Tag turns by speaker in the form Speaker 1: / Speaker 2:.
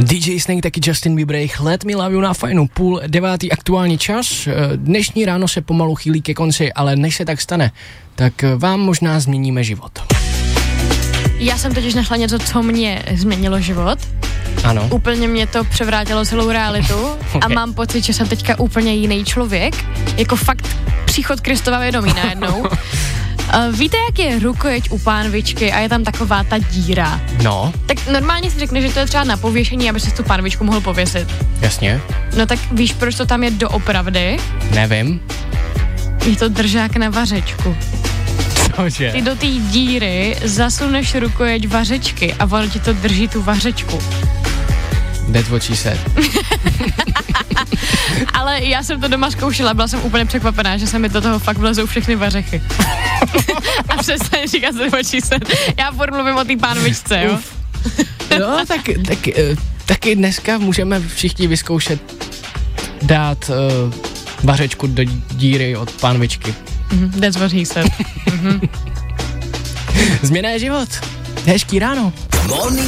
Speaker 1: DJ Snake, taky Justin Bieber, Let Me Love You na Fajnu, 8:30 aktuální čas. Dnešní ráno se pomalu chýlí ke konci, ale než se tak stane, tak vám možná změníme život.
Speaker 2: Já jsem totiž našla něco, co mě změnilo život.
Speaker 1: Ano.
Speaker 2: Úplně mě to převrátilo celou realitu a mám pocit, že jsem teďka úplně jiný člověk. Jako fakt příchod Kristova vědomí najednou. Víte, jak je rukojeť u pánvičky a je tam taková ta díra?
Speaker 1: No.
Speaker 2: Tak normálně si řekne, že to je třeba na pověšení, aby si tu pánvičku mohl pověsit.
Speaker 1: Jasně.
Speaker 2: No tak víš, proč to tam je doopravdy?
Speaker 1: Nevím.
Speaker 2: Je to držák na vařečku.
Speaker 1: Cože?
Speaker 2: Ty do té díry zasuneš rukojeť vařečky a ono ti to drží tu vařečku.
Speaker 1: That's what she said.
Speaker 2: Ale já jsem to doma zkoušela, byla jsem úplně překvapená, že se mi do toho fakt vlezou všechny vařechy. A přestaň říkat that's what she said. Já furt mluvím o té pánvičce, jo?
Speaker 1: No, taky dneska můžeme všichni vyzkoušet dát vařečku do díry od pánvičky.
Speaker 2: That's what he said.
Speaker 1: Změna je život. Hezký ráno.